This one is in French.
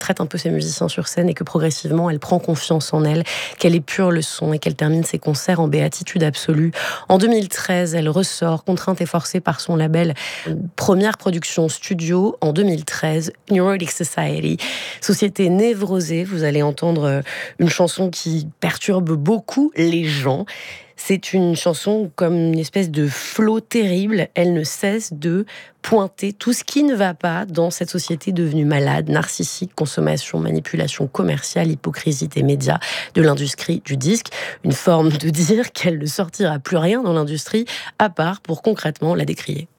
traite un peu ses musiciens sur scène et que progressivement elle prend confiance en elle, qu'elle épure le son et qu'elle termine ses concerts en béatitude absolue. En 2013, elle ressort, contrainte et forcée par son label, une première production studio en 2013, Neurotic Society, société névrosée. Vous allez entendre une chanson qui perturbe beaucoup les gens. C'est une chanson comme une espèce de flot terrible. Elle ne cesse de pointer tout ce qui ne va pas dans cette société devenue malade, narcissique, consommation, manipulation commerciale, hypocrisie des médias, de l'industrie du disque. Une forme de dire qu'elle ne sortira plus rien dans l'industrie, à part pour concrètement la décrier.